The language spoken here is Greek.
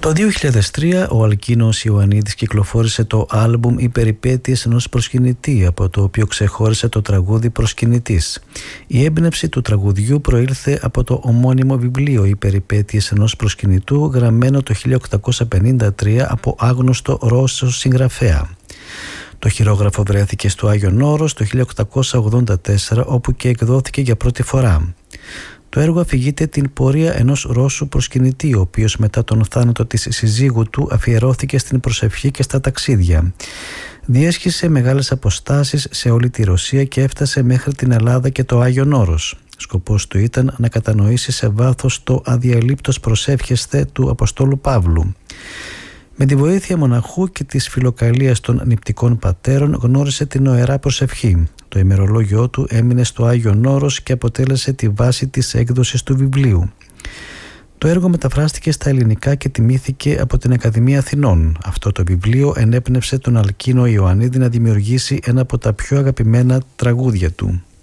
Το 2003 ο Αλκίνος Ιωαννίδης κυκλοφόρησε το άλμπουμ «Οι περιπέτειες ενός προσκυνητή», από το οποίο ξεχώρισε το τραγούδι «Προσκυνητής». Η έμπνευση του τραγουδιού προήλθε από το ομώνυμο βιβλίο «Οι περιπέτειες ενός προσκυνητού», γραμμένο το 1853 από άγνωστο Ρώσο συγγραφέα. Το χειρόγραφο βρέθηκε στο Άγιον Όρος το 1884, όπου και εκδόθηκε για πρώτη φορά. Το έργο αφηγείται την πορεία ενός Ρώσου προσκυνητή, ο οποίος μετά τον θάνατο της συζύγου του αφιερώθηκε στην προσευχή και στα ταξίδια. Διέσχισε μεγάλες αποστάσεις σε όλη τη Ρωσία και έφτασε μέχρι την Ελλάδα και το Άγιον Όρος. Σκοπός του ήταν να κατανοήσει σε βάθος το αδιαλείπτος προσεύχεσθε του Αποστόλου Παύλου. Με τη βοήθεια μοναχού και της φιλοκαλίας των νηπτικών πατέρων γνώρισε την Ιερά Προσευχή. Το ημερολόγιό του έμεινε στο Άγιον Όρος και αποτέλεσε τη βάση της έκδοσης του βιβλίου. Το έργο μεταφράστηκε στα ελληνικά και τιμήθηκε από την Ακαδημία Αθηνών. Αυτό το βιβλίο ενέπνευσε τον Αλκίνο Ιωαννίδη να δημιουργήσει ένα από τα πιο αγαπημένα τραγούδια του.